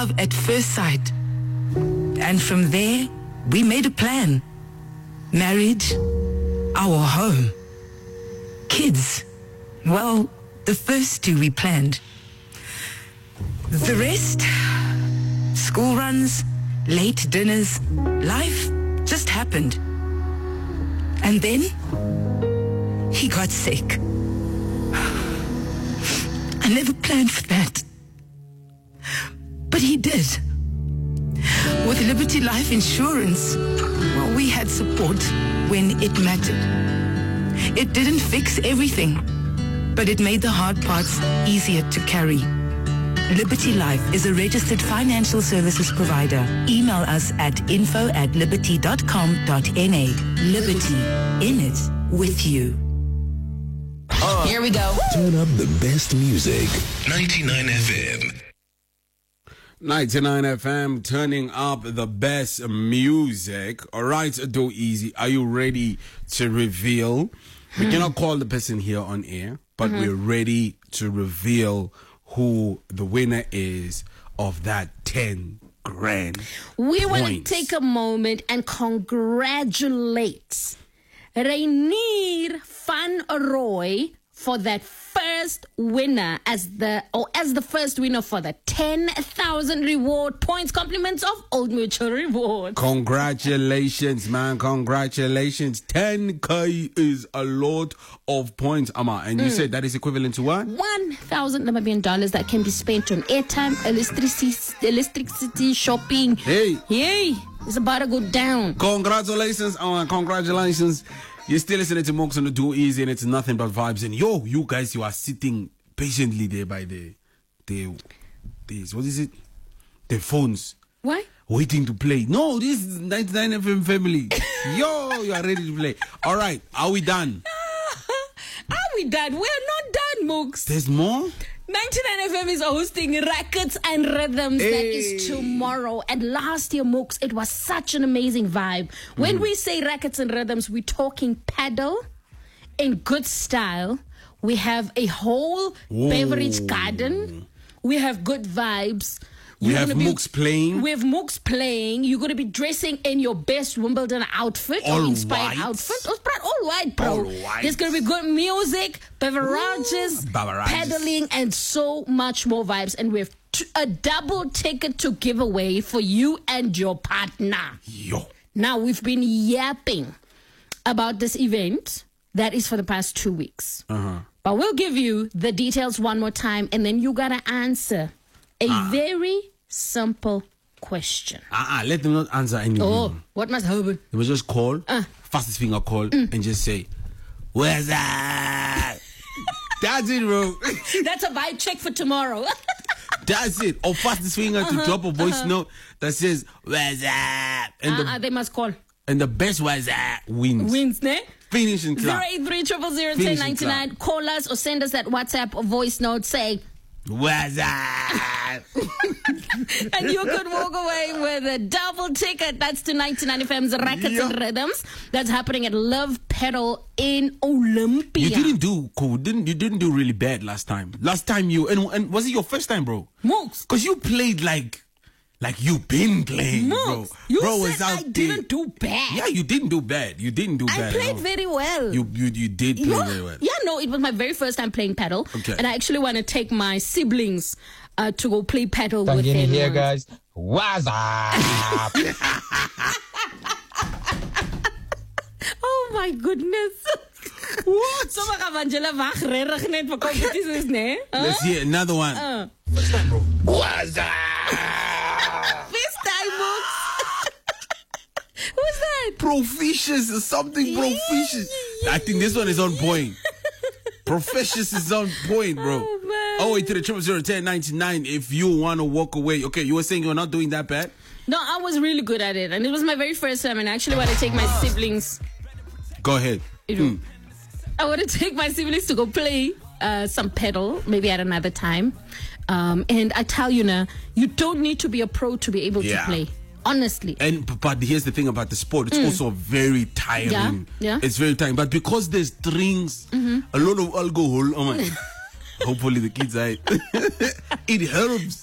love at first sight. And from there, we made a plan. Marriage, our home. Kids, well, the first two we planned. The rest, school runs, late dinners, life just happened. And then, he got sick. I never planned for that. But he did. With Liberty Life Insurance, well, we had support when it mattered. It didn't fix everything, but it made the hard parts easier to carry. Liberty Life is a registered financial services provider. Email us at info@liberty.com.na. Liberty, in it with you. Here we go. Turn up the best music. 99 FM. 99 FM, turning up the best music. All right, Do Easy, are you ready to reveal? We cannot call the person here on air, but we're ready to reveal who the winner is of that 10 grand. We want to take a moment and congratulate Rainier van Roy for that first winner as the first winner for the 10,000 reward points compliments of Old Mutual Reward. Congratulations, man. Congratulations. 10K is a lot of points, Ama. And you said that is equivalent to what? $1,000 Namibian that can be spent on airtime, electricity, shopping. Hey. It's about to go down. Congratulations, Ama. Congratulations. You're still listening to Monks on the Do Easy, and it's nothing but vibes. And you guys, you are sitting patiently there by the what is it? The phones. Why? Waiting to play. No, this is 99 FM family. You are ready to play. All right, are we done? Are we done? We're not done, Mooks. There's more? 99 FM is hosting Rackets and Rhythms. Hey. That is tomorrow. And last year, Mooks, it was such an amazing vibe. When we say Rackets and Rhythms, we're talking paddle in good style. We have a whole beverage garden. We have good vibes. We have Mooks playing. We have Mooks playing. You're going to be dressing in your best Wimbledon outfit or inspired outfit. All white, bro. All white. There's going to be good music, beverages, paddling, and so much more vibes. And we have a double ticket to give away for you and your partner. Now, we've been yapping about this event that is for the past 2 weeks. But we'll give you the details one more time, and then you got to answer a very simple question. Let them not answer anything. Oh, what must happen? They must just call, fastest finger call, and just say, "Where's that?" That's it, bro. That's a vibe check for tomorrow. That's it. Or fastest finger to drop a voice note that says, "Where's that?" And they must call. And the best "Where's that?" wins. Wins, ne? Finish in club. 083-000-1099. Call us or send us that WhatsApp or voice note. Say, "Where's that?" And you could walk away with a double ticket. That's to 99 FM's Rackets and Rhythms. That's happening at Love Pedal in Olympia. You didn't do cool. You didn't do really bad last time. Last time and was it your first time, bro? Mooks. Because you played like you've been playing, Mooks, bro. You bro, said I didn't do bad. Yeah, you didn't do bad. You didn't do bad. I played very well. You did play very well. Yeah, no, it was my very first time playing paddle. Okay. And I actually want to take my siblings to go play paddle with them. Here, guys. What's up? Oh my goodness. What? Let's hear another one. What's up? First time, Mooks. Who's that? Proficious or something, Proficious. I think this one is on point. Proficious is on point, bro. Oh, wait, to the 000-1099 if you want to walk away. Okay, you were saying you're not doing that bad? No, I was really good at it. And it was my very first time. And I actually want to take my siblings. Go ahead. I want to take my siblings to go play some pedal, maybe at another time. And I tell you now, you don't need to be a pro to be able to play. Honestly. But here's the thing about the sport. It's also very tiring. Yeah. It's very tiring. But because there's drinks, a lot of alcohol, hopefully the kids are it helps.